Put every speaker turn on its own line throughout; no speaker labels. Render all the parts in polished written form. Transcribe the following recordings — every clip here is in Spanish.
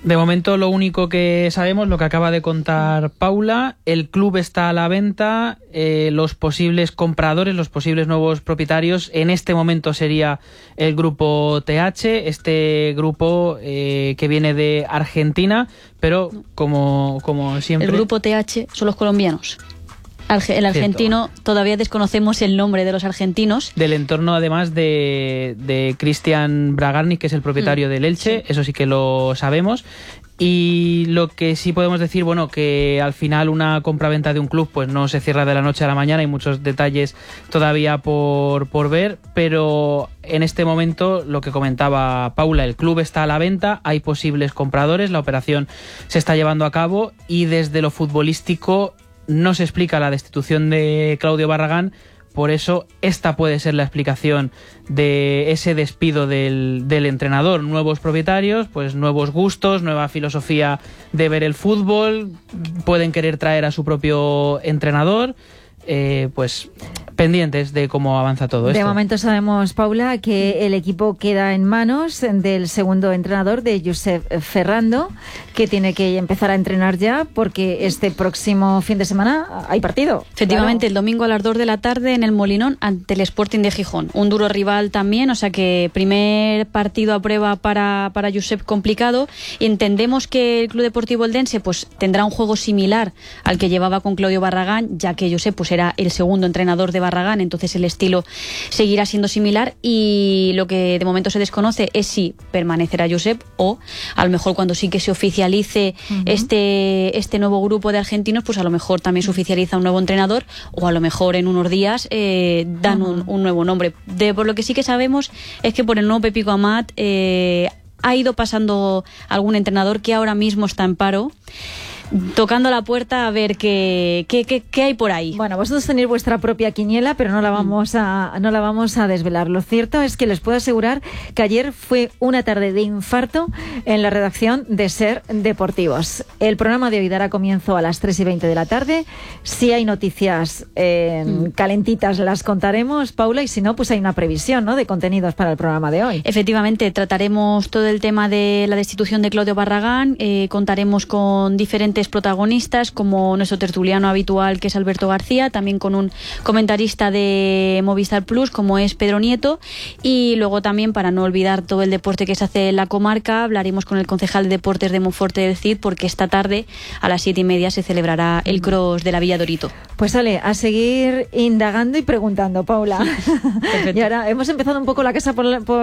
De momento lo único que sabemos, lo que acaba de contar Paula, el club está a la venta, los posibles compradores, los posibles nuevos propietarios, en este momento sería el grupo TH, este grupo que viene de Argentina, pero como siempre...
El grupo TH son los colombianos. El argentino, todavía desconocemos el nombre de los argentinos.
Del entorno, además, de Cristian Bragarnik, que es el propietario del Elche, sí. Eso sí que lo sabemos. Y lo que sí podemos decir, bueno, que al final una compraventa de un club pues no se cierra de la noche a la mañana, hay muchos detalles todavía por ver, pero en este momento, lo que comentaba Paula, el club está a la venta, hay posibles compradores, la operación se está llevando a cabo y desde lo futbolístico no se explica la destitución de Claudio Barragán, por eso esta puede ser la explicación de ese despido del entrenador. Nuevos propietarios, pues nuevos gustos, nueva filosofía de ver el fútbol, pueden querer traer a su propio entrenador, pues pendientes de cómo avanza todo esto.
De momento sabemos, Paula, que el equipo queda en manos del segundo entrenador, de Josep Ferrando, que tiene que empezar a entrenar ya porque este próximo fin de semana hay partido.
Efectivamente, claro. El domingo a las 2 de la tarde en el Molinón ante el Sporting de Gijón. Un duro rival también, o sea que primer partido a prueba para Josep complicado. Entendemos que el Club Deportivo Eldense pues tendrá un juego similar al que llevaba con Claudio Barragán, ya que Josep pues era el segundo entrenador de Barragán, entonces el estilo seguirá siendo similar y lo que de momento se desconoce es si permanecerá Josep o a lo mejor cuando sí que se oficialice este nuevo grupo de argentinos, pues a lo mejor también se oficializa un nuevo entrenador o a lo mejor en unos días dan un nuevo nombre. Por lo que sí que sabemos es que por el nuevo Pepico Amat ha ido pasando algún entrenador que ahora mismo está en paro, tocando la puerta a ver qué hay por ahí.
Bueno, vosotros tenéis vuestra propia quiniela, pero no la vamos a desvelar. Lo cierto es que les puedo asegurar que ayer fue una tarde de infarto en la redacción de Ser Deportivos. El programa de hoy dará comienzo a las 3:20 de la tarde. Si hay noticias calentitas las contaremos, Paula, y si no, pues hay una previsión, ¿no?, de contenidos para el programa de hoy.
Efectivamente, trataremos todo el tema de la destitución de Claudio Barragán, contaremos con diferentes protagonistas como nuestro tertuliano habitual, que es Alberto García, también con un comentarista de Movistar Plus como es Pedro Nieto, y luego también, para no olvidar todo el deporte que se hace en la comarca, hablaremos con el concejal de deportes de Monforte del Cid, porque esta tarde a las 7:30 se celebrará el cross de la Villa Dorito.
Pues sale a seguir indagando y preguntando, Paula. Y ahora hemos empezado un poco la casa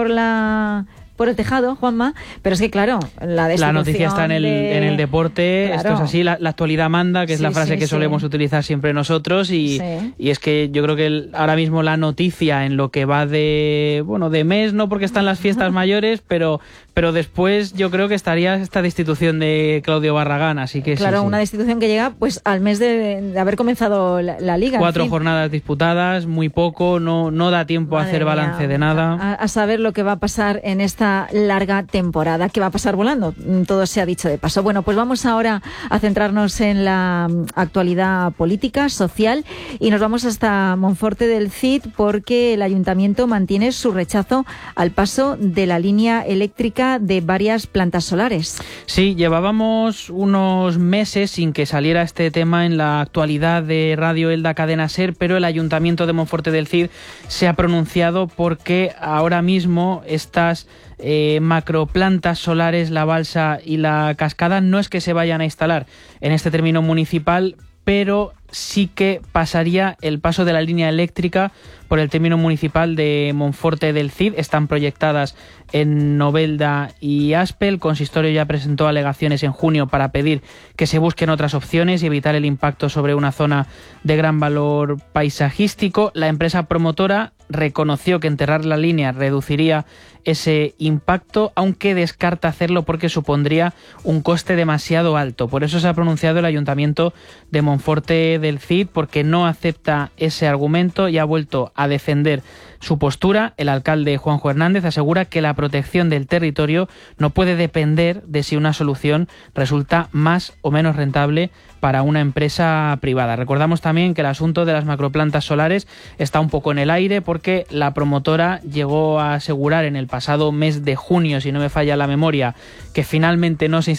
por el tejado, Juanma, pero es que claro, la
noticia está en el deporte, claro. Esto es así, la actualidad manda, que es la frase que solemos utilizar siempre nosotros, y es que yo creo que ahora mismo la noticia en lo que va de mes, no porque están las fiestas mayores, pero después yo creo que estaría esta destitución de Claudio Barragán, así que
claro, una destitución que llega pues al mes de haber comenzado la liga.
4 jornadas disputadas, muy poco, no da tiempo a hacer balance de nada.
A saber lo que va a pasar en esta larga temporada, que va a pasar volando, todo se ha dicho de paso. Bueno, pues vamos ahora a centrarnos en la actualidad política, social, y nos vamos hasta Monforte del Cid, porque el ayuntamiento mantiene su rechazo al paso de la línea eléctrica de varias plantas solares.
Sí, llevábamos unos meses sin que saliera este tema en la actualidad de Radio Elda Cadena Ser, pero el ayuntamiento de Monforte del Cid se ha pronunciado porque ahora mismo estas macroplantas solares, la balsa y la cascada, no es que se vayan a instalar en este término municipal, pero sí que pasaría el paso de la línea eléctrica por el término municipal de Monforte del Cid. Están proyectadas en Novelda y Aspe. El consistorio ya presentó alegaciones en junio para pedir que se busquen otras opciones y evitar el impacto sobre una zona de gran valor paisajístico. La empresa promotora reconoció que enterrar la línea reduciría ese impacto, aunque descarta hacerlo porque supondría un coste demasiado alto. Por eso se ha pronunciado el Ayuntamiento de Monforte del Cid, porque no acepta ese argumento y ha vuelto a defender su postura. El alcalde Juanjo Hernández asegura que la protección del territorio no puede depender de si una solución resulta más o menos rentable para una empresa privada. Recordamos también que el asunto de las macroplantas solares está un poco en el aire, porque la promotora llegó a asegurar en el pasado mes de junio, si no me falla la memoria, que finalmente no se